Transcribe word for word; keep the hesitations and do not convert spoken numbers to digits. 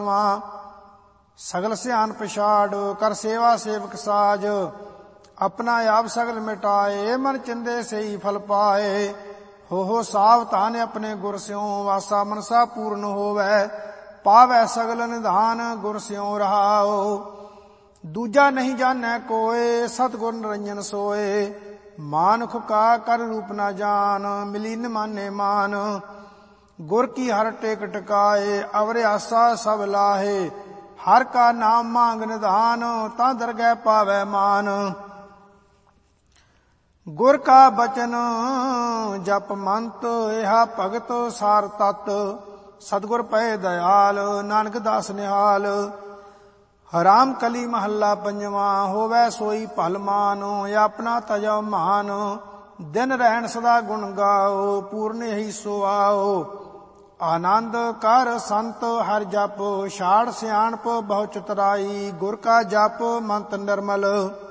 सगल सियान पिछाड़ कर सेवा सेवक साज अपना आप सगल मिटाए मन चिंदे से ही फल पाए हो हो सावधान अपने गुर स्यों वासा मनसा पूर्ण होवै पावै सगल निधान गुर स्यों रहाओ दूजा नहीं जानै कोय सतगुर निरंजन सोए मानुख का कर रूप न जान मिली न माने मान गुर की हर टेक टकाए अवर आसा सब लाहे हर का नाम मांग निधान ता दरगह पावै मान गुर का बचन जप मंत यह भगत सार तत सतगुर पै दयाल नानक दास निहाल हराम कली महला पंजवा होवै सोई भल मान अपना तजो मान दिन रहन सदा गुण गाओ पूर्ण यही सो आओ आनंद कर संत हर जप छाड़ सियाणप बहु चतुराई गुर का जप मंत निर्मल